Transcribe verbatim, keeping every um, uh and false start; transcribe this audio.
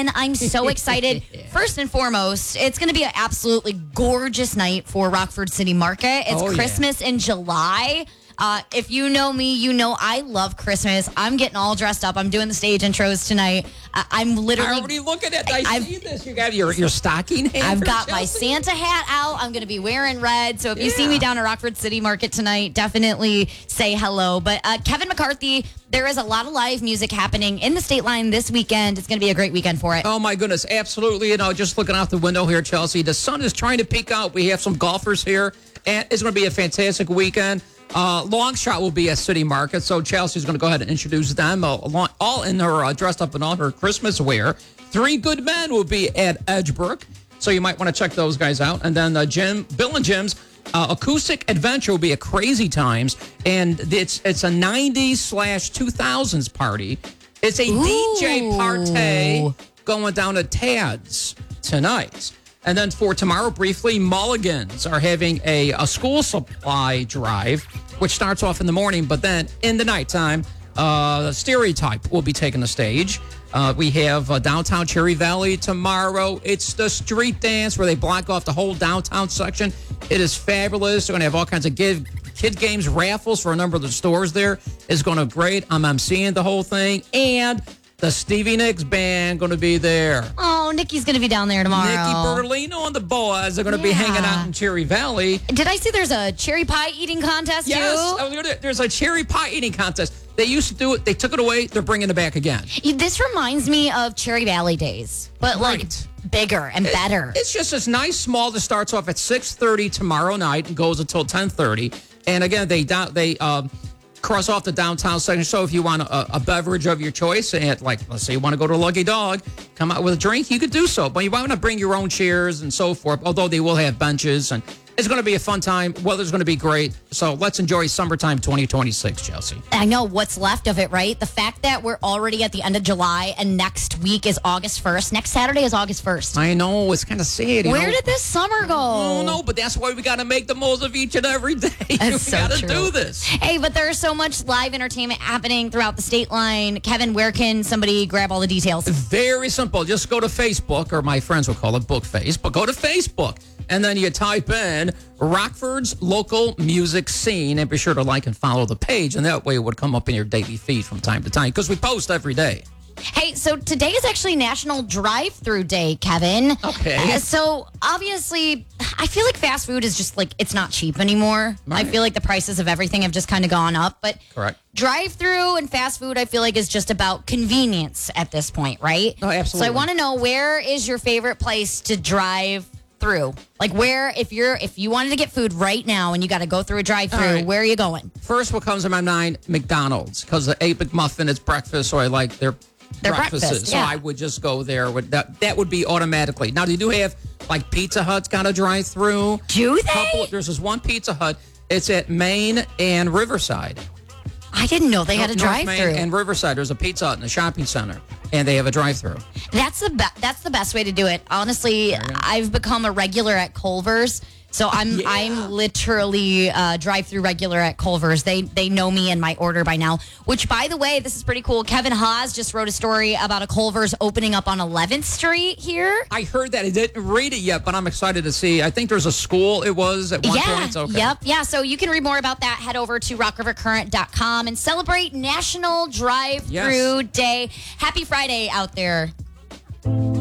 Kevin, I'm so excited. yeah. First and foremost, it's going to be an absolutely gorgeous night for Rockford City Market. It's oh, Christmas yeah. in July. Uh, if you know me, you know I love Christmas. I'm getting all dressed up. I'm doing the stage intros tonight. I- I'm literally... I already look at it. I I've, see this. You got your, your stocking hat. I've got Chelsea? my Santa hat out. I'm going to be wearing red. So if yeah. you see me down at Rockford City Market tonight, definitely say hello. But uh, Kevin McCarthy, there is a lot of live music happening in the State Line this weekend. It's going to be a great weekend for it. Oh, my goodness. Absolutely. You know, just looking out the window here, Chelsea, the sun is trying to peek out. We have some golfers here, and it's going to be a fantastic weekend. Uh, long shot will be at City Market, so Chelsea's going to go ahead and introduce them, uh, along, all in her, uh, dressed up in all her Christmas wear. Three Good Men will be at Edgebrook, so you might want to check those guys out. And then uh, Jim, Bill and Jim's uh, Acoustic Adventure will be at Crazy Times, and it's it's a nineties slash two thousands party. It's a Ooh. D J party going down at Tad's tonight. And then for tomorrow, briefly, Mulligans are having a, a school supply drive, which starts off in the morning, but then in the nighttime, uh, Stereotype will be taking the stage. Uh, we have uh, downtown Cherry Valley tomorrow. It's the street dance where they block off the whole downtown section. It is fabulous. They're going to have all kinds of kid, kid games, raffles for a number of the stores there. It's going to be great. I'm emceeing the whole thing. And the Stevie Nicks band going to be there. Oh, Nikki's going to be down there tomorrow. Nikki Bertolino and the boys are going to yeah. be hanging out in Cherry Valley. Did I see there's a cherry pie eating contest yes, too? I was gonna, there's a cherry pie eating contest. They used to do it. They took it away. They're bringing it back again. This reminds me of Cherry Valley days, but right. like bigger and it, better. It's just this nice small that starts off at six thirty tomorrow night and goes until ten thirty. And again, they they um, cross off the downtown section. So if you want a, a beverage of your choice, and like let's say you want to go to Lucky Dog, come out with a drink, you could do so. But you want to bring your own chairs and so forth. Although they will have benches, and it's going to be a fun time. Weather's going to be great. So let's enjoy summertime twenty twenty-six, Chelsea. I know what's left of it, right? The fact that we're already at the end of July and next week is August first. Next Saturday is August first. I know. It's kind of sad. Where know? did this summer go? Oh, no, but that's why we got to make the most of each and every day. That's we so got to true. do this. Hey, but there's so much live entertainment happening throughout the State Line. Kevin, where can somebody grab all the details? Very simple. Just go to Facebook, or my friends will call it Bookface, but go to Facebook. And then you type in Rockford's local music scene and be sure to like and follow the page. And that way it would come up in your daily feed from time to time because we post every day. Hey, so today is actually National Drive-Through Day, Kevin. Okay. Uh, so obviously, I feel like fast food is just like, it's not cheap anymore. Right. I feel like the prices of everything have just kind of gone up. But correct. Drive-through and fast food, I feel like, is just about convenience at this point, right? Oh, absolutely. So I want to know, where is your favorite place to drive through? Like, where, if you're if you wanted to get food right now and you got to go through a drive-through, right. where are you going? First, what comes to my mind, McDonald's, because the eight McMuffin, it's breakfast, so I like their, their breakfasts. breakfast, yeah. So I would just go there. With that, that would be automatically. Now, they do have, like, Pizza Hut's got a drive-through. Do they? Couple, there's this one Pizza Hut. It's at Main and Riverside. I didn't know they North, had a North drive-through. Main and Riverside. There's a Pizza Hut in the shopping center, and they have a drive-through. That's the be- that's the best way to do it. Honestly, I've become a regular at Culver's. So I'm yeah. I'm literally uh, drive-through regular at Culver's. They they know me and my order by now. Which, by the way, this is pretty cool. Kevin Haas just wrote a story about a Culver's opening up on eleventh Street here. I heard that. I didn't read it yet, but I'm excited to see. I think there's a school. It was at one yeah, point. Okay. Yep. Yeah. So you can read more about that. Head over to rock river current dot com and celebrate National Drive-Through yes. Day. Happy Friday out there.